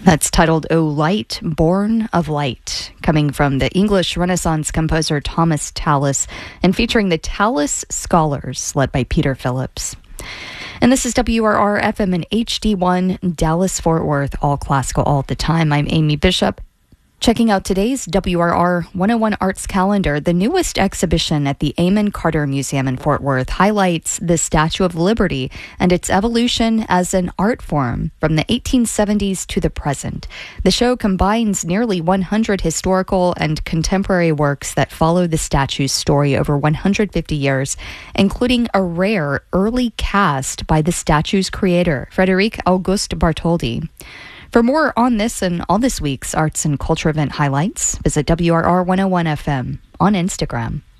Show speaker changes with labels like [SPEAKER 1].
[SPEAKER 1] That's titled O Light, Born of Light, coming from the English Renaissance composer Thomas Tallis and featuring the Tallis Scholars, led by Peter Phillips. And this is WRR FM and HD1, Dallas Fort Worth, all classical all the time. I'm Amy Bishop. Checking out today's WRR 101 Arts calendar, the newest exhibition at the Amon Carter Museum in Fort Worth highlights the Statue of Liberty and its evolution as an art form from the 1870s to the present. The show combines nearly 100 historical and contemporary works that follow the statue's story over 150 years, including a rare early cast by the statue's creator, Frederic Auguste Bartholdi. For more on this and all this week's arts and culture event highlights, visit WRR 101 FM on Instagram.